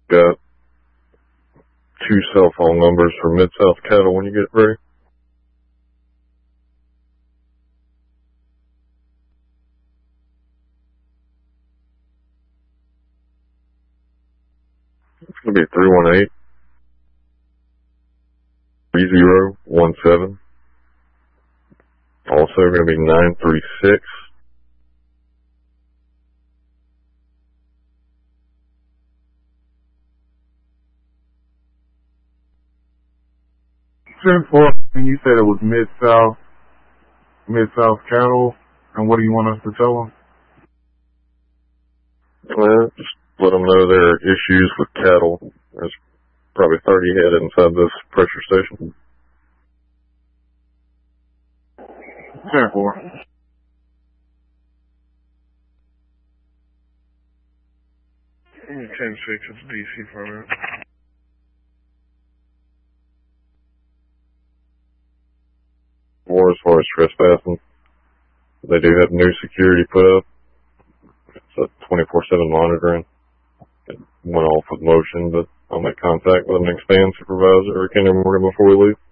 got 2 cell phone numbers for Mid-South Cattle when you get ready. It's going to be 318-3017. Also going to be 936. 10-4, and you said it was Mid-South Cattle, and what do you want us to tell them? Well, just let them know there are issues with cattle. There's probably 30 head inside this pressure station. 10-4. Mm, 10-6, it's DC for a minute. More as far as trespassing, they do have new security put up. It's a 24/7 monitoring. It went off with motion, but I'll make contact with an expand supervisor or Kinder Morgan before we leave.